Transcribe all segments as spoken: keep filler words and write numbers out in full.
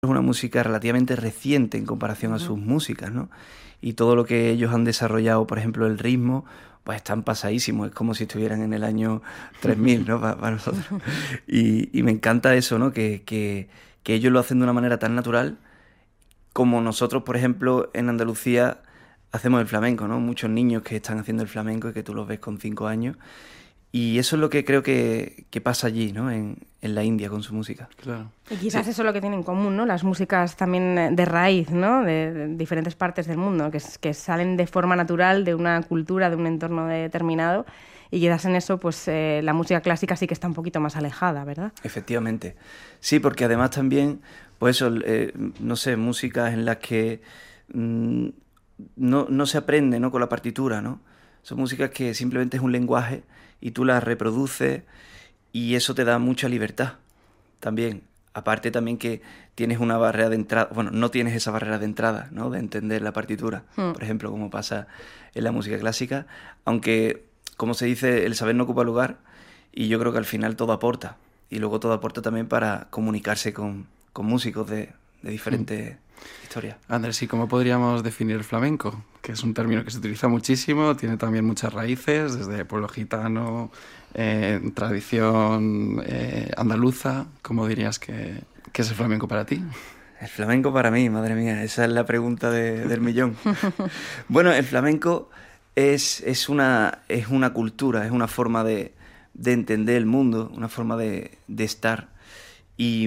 Es una música relativamente reciente en comparación a sus músicas, ¿no? Y todo lo que ellos han desarrollado, por ejemplo, el ritmo, pues están pasadísimos, es como si estuvieran en el año tres mil, ¿no? Para, para nosotros. Y, y me encanta eso, ¿no? Que, que, que ellos lo hacen de una manera tan natural como nosotros, por ejemplo, en Andalucía hacemos el flamenco, ¿no? Muchos niños que están haciendo el flamenco y que tú los ves con cinco años. Y eso es lo que creo que, que pasa allí, ¿no? En, en la India con su música. Claro. Y quizás Sí. eso es lo que tienen en común, ¿no? Las músicas también de raíz, ¿no? De, de diferentes partes del mundo, que, que salen de forma natural de una cultura, de un entorno determinado. Y quizás en eso, pues eh, la música clásica sí que está un poquito más alejada, ¿verdad? Efectivamente. Sí, porque además también, pues eso, eh, no sé, músicas en las que mmm, no, no se aprende, ¿no? Con la partitura, ¿no? Son músicas que simplemente es un lenguaje y tú las reproduces y eso te da mucha libertad también. Aparte también que tienes una barrera de entrada, bueno, no tienes esa barrera de entrada, ¿no? De entender la partitura, hmm. por ejemplo, como pasa en la música clásica, aunque, como se dice, el saber no ocupa lugar y yo creo que al final todo aporta. Y luego todo aporta también para comunicarse con, con músicos de, de diferentes hmm. historias. Andrés, ¿y cómo podríamos definir el flamenco? Que es un término que se utiliza muchísimo, tiene también muchas raíces, desde pueblo gitano, eh, tradición eh, andaluza. ¿Cómo dirías que, que es el flamenco para ti? El flamenco para mí, madre mía, esa es la pregunta de, del millón. Bueno, el flamenco es, es, una, es una cultura, es una forma de, de entender el mundo, una forma de, de estar. Y,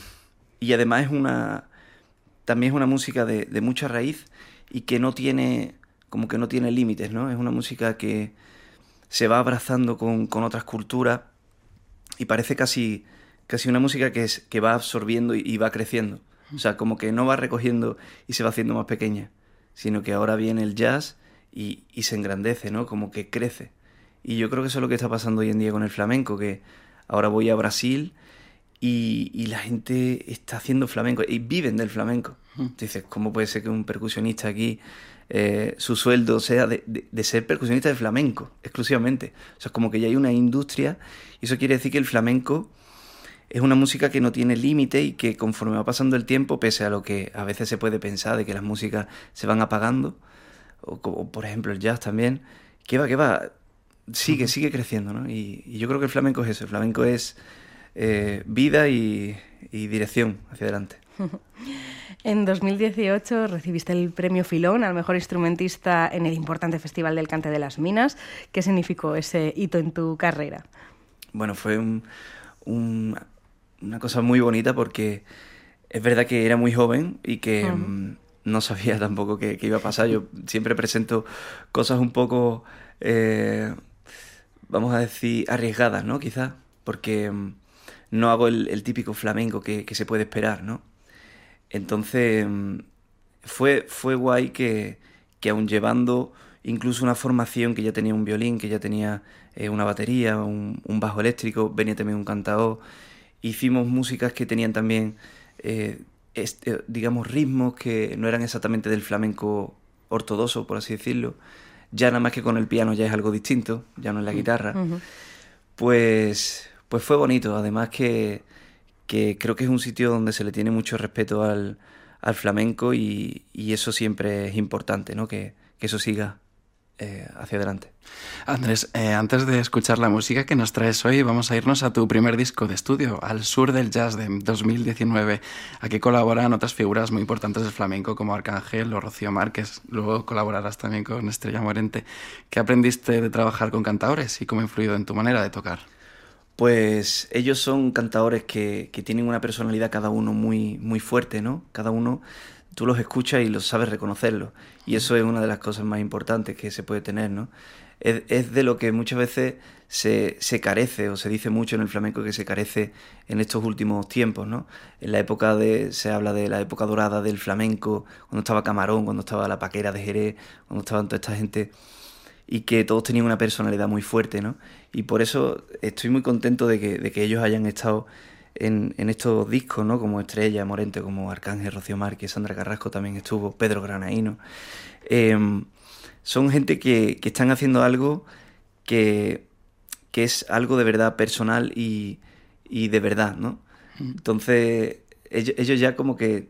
y además es una, también es una música de, de mucha raíz y que no tiene, como que no tiene límites, ¿no? Es una música que se va abrazando con, con otras culturas y parece casi, casi una música que, es, que va absorbiendo y, y va creciendo. O sea, como que no va recogiendo y se va haciendo más pequeña, sino que ahora viene el jazz y, y se engrandece, ¿no? Como que crece. Y yo creo que eso es lo que está pasando hoy en día con el flamenco, que ahora voy a Brasil y, y la gente está haciendo flamenco y viven del flamenco. Dices, ¿cómo puede ser que un percusionista aquí eh, su sueldo sea de, de, de ser percusionista de flamenco exclusivamente? O sea, es como que ya hay una industria y eso quiere decir que el flamenco es una música que no tiene límite y que conforme va pasando el tiempo, pese a lo que a veces se puede pensar de que las músicas se van apagando, o, o por ejemplo el jazz también, que va, que va, sigue, uh-huh. sigue creciendo, ¿no? Y, y yo creo que el flamenco es eso, el flamenco es eh, vida y, y dirección hacia adelante. En dos mil dieciocho recibiste el premio Filón al mejor instrumentista en el importante Festival del Cante de las Minas. ¿Qué significó ese hito en tu carrera? Bueno, fue un, un, una cosa muy bonita porque es verdad que era muy joven y que uh-huh. um, no sabía tampoco qué, qué iba a pasar. Yo siempre presento cosas un poco, eh, vamos a decir, arriesgadas, ¿no? Quizás, porque um, no hago el, el típico flamenco que, que se puede esperar, ¿no? Entonces fue, fue guay que, que aun llevando incluso una formación que ya tenía un violín, que ya tenía eh, una batería, un, un bajo eléctrico, venía también un cantador, hicimos músicas que tenían también, eh, este, digamos, ritmos que no eran exactamente del flamenco ortodoxo, por así decirlo. Ya nada más que con el piano ya es algo distinto, ya no es la guitarra. Uh-huh. Pues, pues fue bonito, además que... que creo que es un sitio donde se le tiene mucho respeto al, al flamenco y, y eso siempre es importante, ¿no? Que, que eso siga eh, hacia adelante. Andrés, eh, antes de escuchar la música que nos traes hoy, vamos a irnos a tu primer disco de estudio, Al Sur del Jazz, de dos mil diecinueve. Aquí colaboran otras figuras muy importantes del flamenco como Arcángel o Rocío Márquez. Luego colaborarás también con Estrella Morente. ¿Qué aprendiste de trabajar con cantaores y cómo ha influido en tu manera de tocar? Pues ellos son cantadores que, que tienen una personalidad cada uno muy, muy fuerte, ¿no? Cada uno, tú los escuchas y los sabes reconocerlos. Y eso es una de las cosas más importantes que se puede tener, ¿no? Es, es de lo que muchas veces se, se carece, o se dice mucho en el flamenco que se carece en estos últimos tiempos, ¿no? En la época de, se habla de la época dorada del flamenco, cuando estaba Camarón, cuando estaba La Paquera de Jerez, cuando estaban toda esta gente... y que todos tenían una personalidad muy fuerte, ¿no? Y por eso estoy muy contento de que, de que ellos hayan estado en, en estos discos, ¿no? Como Estrella Morente, como Arcángel, Rocío Márquez, Sandra Carrasco también estuvo, Pedro Granaíno. Eh, son gente que, que están haciendo algo que, que es algo de verdad personal y, y de verdad, ¿no? Entonces, ellos, ellos ya como que